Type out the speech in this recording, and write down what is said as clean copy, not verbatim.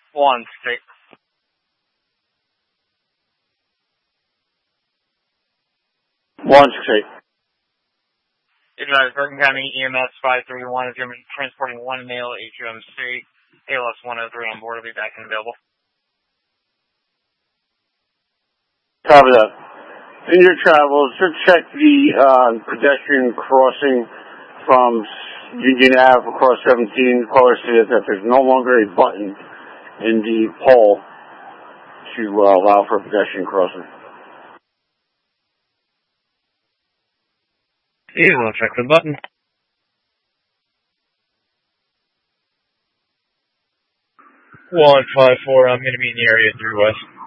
1 State. One State. Advise Bergen County EMS 531 is going to be transporting one male HUMC. ALS 103 on board will be back and available. Copy that. In your travels, just check the pedestrian crossing from Union Ave across 17. Caller says that there's no longer a button in the pole to allow for pedestrian crossing. We'll check the button. 154, I'm going to be in the area 3 West.